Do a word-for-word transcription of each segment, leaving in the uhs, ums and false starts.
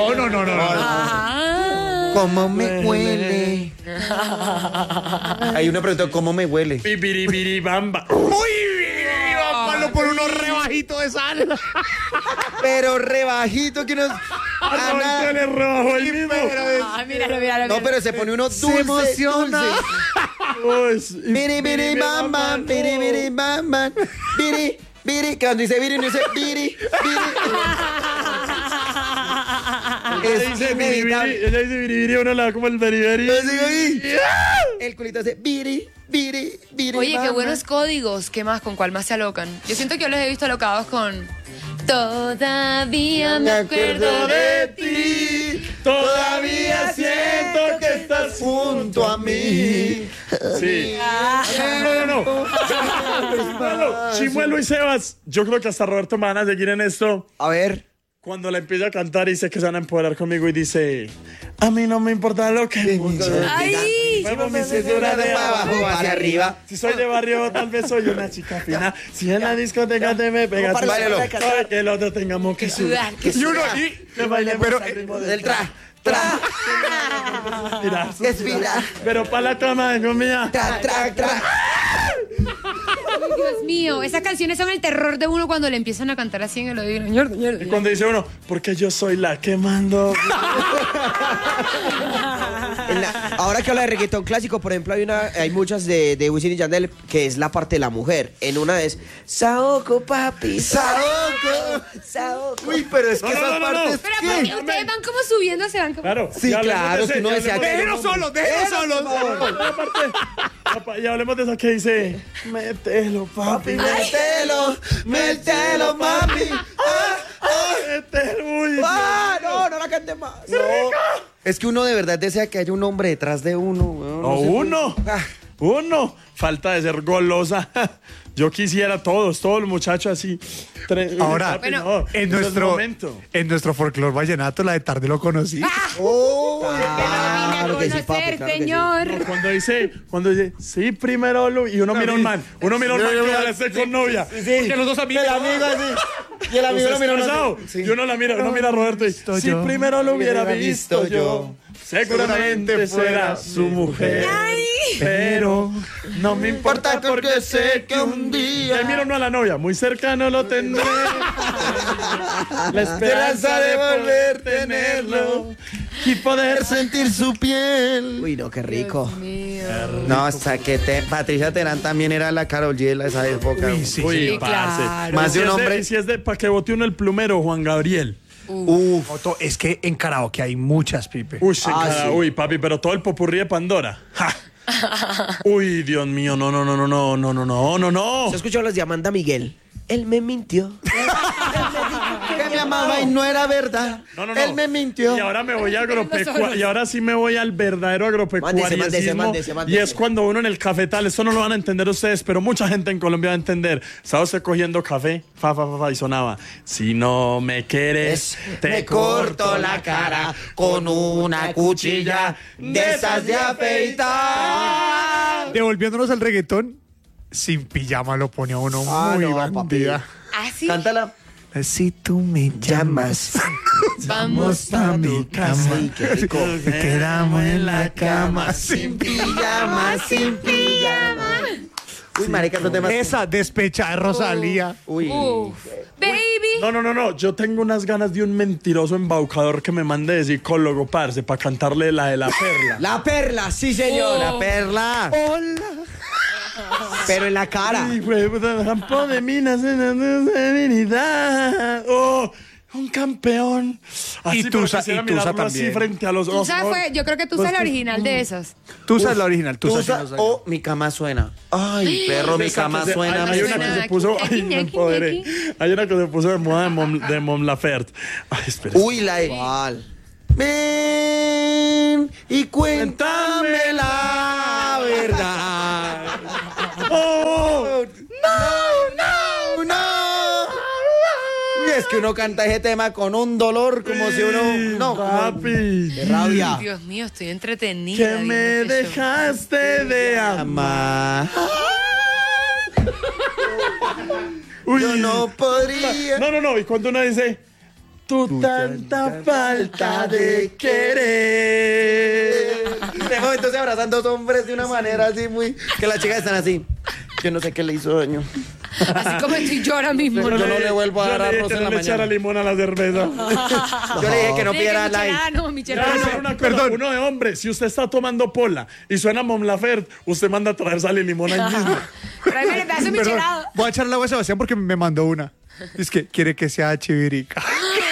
Oh, no, no, no, no. Ah. ¿Cómo me huele? Hay una pregunta, ¿cómo me huele? Pipiripiribamba. ¡Uy! Palo por unos rebajitos de sal. Pero rebajito que nos... Ah, no, se le rebajó el mismo. Ah, míralo, míralo. No, pero se pone uno dulce. Se emociona. Dulce. Biri, biri, bam, bam, biri, biri, bam, bam. Biri, biri. Que cuando dice biri, no dice biri, biri. Ella dice biribiri, ella dice biribiri, uno le da como el beriberi. El culito hace biri, biri, biri. Oye, bam, qué bam. buenos códigos. ¿Qué más? ¿Con cuál más se alocan? Yo siento que yo los he visto alocados con... Todavía me acuerdo de ti. Todavía siento que estás junto a mí. Sí. No, no, no. Chimuelo, Chimuelo y Sebas. Yo creo que hasta Roberto me van a seguir en esto. A ver. Cuando le empieza a cantar y dice que se van a empoderar conmigo y dice, a mí no me importa lo que mucho. ¡Ay! Muevo mi cintura de abajo hacia arriba. Si soy de barrio, tal vez soy una chica fina. Si en la discoteca te me pegas, para que el otro tengamos que sudar. Y uno, y que bailemos al ritmo del tra. Tra. Mira, Respira. pero para la cama de comida. Tra, tra, tra. Ay, Dios mío, esas canciones son el terror de uno cuando le empiezan a cantar así en el oído. Ñordo, ñordo, Y cuando dice uno, porque yo soy la que mando. La, ahora que habla de reggaetón clásico, por ejemplo, hay una, hay muchas de, de Wisin y Yandel que es la parte de la mujer. En una es Saoko, papi, Saoko, Saoko. Uy, pero es que No, no, esas no, no, no. partes. Pero ¿qué? porque ustedes van como subiendo, se van como... Claro. Sí, ya hablemos claro, de ese, que uno ya decía hablemos que- de- Déjenos solos, déjenos solos. Y hablemos de esa que dice, mételo, papi. Mételo, mételo, mami. Ah, ah, Mételo, uy. ah, no, no la cante más. No. Es que uno de verdad desea que haya un hombre detrás de uno. weón. No, sé por- uno. Ah. Uno. Falta de ser golosa. Yo quisiera todos, todos los muchachos así. Tre- Ahora, Papi, bueno, no, En ese es el nuestro, momento. en nuestro folclore vallenato, la de tarde lo conocí. Oh, Que lo vine a claro que sí, conocer, papi, claro que sí. señor. Cuando dice, cuando dice, sí, primero lo... Y uno mira a un man. Uno mira a un man que va a estar con novia. Porque los dos amigos. El amigo así. Y el amigo lo mira a uno Estresado. así. Y uno la mira, uno mira a Roberto y si yo. primero lo hubiera Hubiera visto visto yo, yo, seguramente fuera su mujer. Pero no me importa porque sé que un día. Y mira uno a la novia, muy cercano lo tendré. La esperanza de volver a tenerlo y poder sentir su piel. Uy, no, qué rico. Dios mío. No, hasta que te, Patricia Terán también era la Karol G de esa época. Uy, sí. Uy, Sí, parce. claro. Más Si de un es hombre. y si es de para que vote uno el plumero, Juan Gabriel. Uf. Otto, es que en karaoke hay muchas, Pipe. Uy, sí, Ah, cara, sí. uy, papi, pero todo el popurrí de Pandora. Ja. Uy, Dios mío, no, no, no, no, no, no, no, no, no, no. ¿Se escuchó las de Amanda Miguel? Él me mintió. Que me amaba y no era verdad. No, no, no. Él me mintió. Y ahora me voy a agropecuario. Y ahora sí me voy al verdadero Mándese, mándese, agropecuarismo. mándese, mándese. Y es cuando uno en el cafetal, esto no lo van a entender ustedes, pero mucha gente en Colombia va a entender. Estaba usted cogiendo café, fa, fa, fa, fa, y sonaba. Si no me quieres, te me corto la cara con una cuchilla de esas de afeitar. Devolviéndonos al reggaetón, sin pijama lo pone a uno Ah, muy no, bandida. Así. Cántala. Si tú me llamas, Vamos a mi cama. Ay, qué rico. Me quedamos en la cama sin Pijama, sin pijama. Uy, marica, esos temas. Esa despecha de Rosalía. Uy. Uf. Baby. No, no, no, no. Yo tengo unas ganas de un mentiroso embaucador que me mande de psicólogo, parce, para cantarle la de la perla. La perla, sí, señor. Oh. La perla. Hola. Pero en la cara. Ay, güey, puta, campo de minas en la divinidad. Oh, un campeón. Y pero Tusa- quisiera y Tusa mirarlo así también. frente a los ojos. Tusa fue, yo creo que Tusa es la original de esas. Tú sabes la original, tú sabes. Tusa o mi cama suena. Ay, perro, mi cama Hay- suena. Hay, me una suena. que se puso. Aquí, Ay, me aquí, empoderé. aquí. Hay una que se puso de moda de Mon, de Mon Laferte. Ay, espera. Uy, la de. ¿Cuál? Ven y cuéntame la verdad. Oh, No, no, no. Y es que uno canta ese tema con un dolor como si uno. No, como papi. de rabia. Dios mío, estoy entretenida. Que viendo me este show. dejaste de amar. Amar. Uy. Yo no podría. No, no, no. Y cuando uno dice, Tu tanta falta de querer. De momento se abrazan dos hombres de una manera así muy... Que las chicas están así. Yo no sé qué le hizo daño. Así como estoy yo ahora mismo. Yo no le vuelvo a Yo dar le dije arroz que en no la le echara mañana. limón a la cerveza. Yo le dije que no Le dije, pidiera michelada, like. no, Quiero michelada decir no. una cosa, Perdón. uno de hombre, si usted está tomando pola y suena Mon Laferte, usted manda a traer sal y limón ahí mismo. Tráeme el pedazo de Perdón, michelada. voy a echar el agua a Sebastián porque me mandó una. Es que quiere que sea chivirica.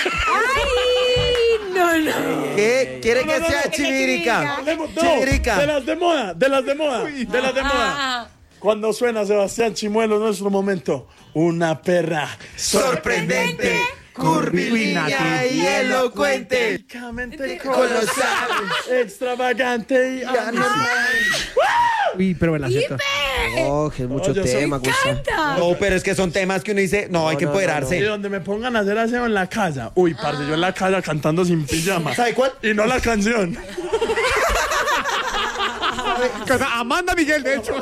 ¡Ay! No, no. ¿Qué? ¿Quiere No, que no, no, sea no, chivirica? Hablemos- no, Chivirica. de las de moda, de las de moda, de las de moda. Ah, Cuando suena Sebastián Chimuelo en nuestro momento, una perra Sorprendente, curvilínea y elocuente. Éticamente Colosal. extravagante y Uy, pero me la acepta. Oh, que es mucho yo soy- tema, Gustavo. ¡Canta! No, pero es que son temas que uno dice, no, hay que Y empoderarse. donde me pongan a hacer aseo en la casa. Uy, parce, yo en la casa cantando sin pijama. ¿Sabe cuál? Y no la canción. Amanda Miguel, de hecho.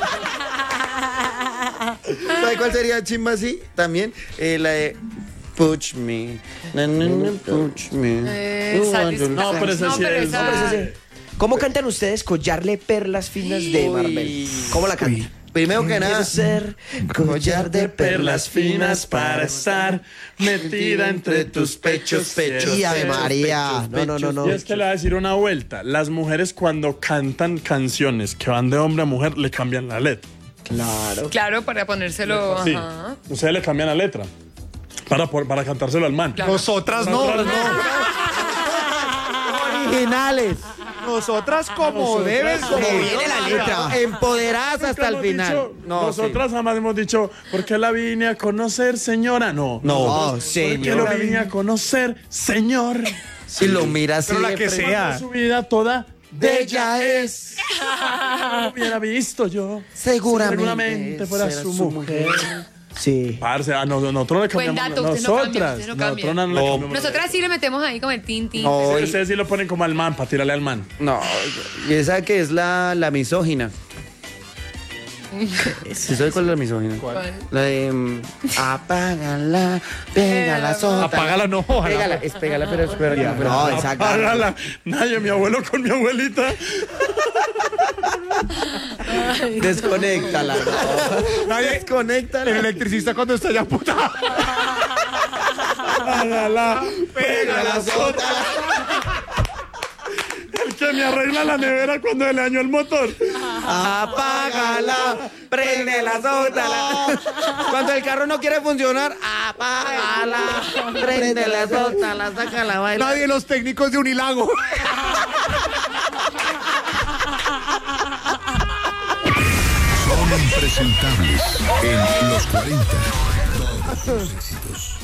¿Sabe cuál sería chimba así? También, eh, la de Push Me. Na, na, na, push me. Eh, You want to- No, pero ese No, sí pero es. esa- no, pero ese sí. ¿Cómo cantan ustedes Collarle Perlas Finas de Marvel? ¿Cómo la cantan? Primero que nada, ser collar de perlas finas para estar metida entre tus pechos, pechos. Y Ave María. No, no, no, no. Y es que le voy a decir una vuelta. Las mujeres cuando cantan canciones que van de hombre a mujer le cambian la letra. Claro. Claro, para ponérselo. Sí. Ajá. Ustedes le cambian la letra. Para, por- para cantárselo al man. Claro. Nosotras no. Nosotras Originales. Nosotras como Nosotras debes. como ser. Viene la letra. Empoderadas hasta el Hemos final. dicho- No, nosotras jamás hemos dicho, ¿por qué la vine a conocer, señora? No. No, Nosotros, ¿por qué señor. la vine a conocer, señor? Si lo miras así. Pero la de que frente. sea. Su vida toda bella es. No lo hubiera visto yo. Seguramente. Seguramente fuera será su su mujer. Sí. Parce, a no- nosotros le Buen cambiamos. dato, usted no cambia, nosotras. usted no nosotros cambia. no le No. cambiamos. Nosotras sí le metemos ahí como el tin, tin. No, Ustedes- y- Ustedes sí lo ponen como al man, para tirarle al man. no, y esa que es la, la misógina. ¿Sí sabes cuál es la misógina? ¿Cuál? La de mm, apágala, pégala, sota. Apágala, no, ojalá. Pégala, es pégala, pero espera que no, No, esa apágala. Nadie, mi abuelo con mi abuelita. desconéctala. No. Nadie- Desconéctala. El electricista cuando está ya puta. Apágala. Pégala, sótala. El que me arregla la nevera cuando le dañó el motor. Apágala, préndela, sótala. Cuando el carro no quiere funcionar, apágala, préndela, sótala, sácala, baila. Nadie de los técnicos de Unilago. Son impresentables en los cuarenta. Todos los éxitos.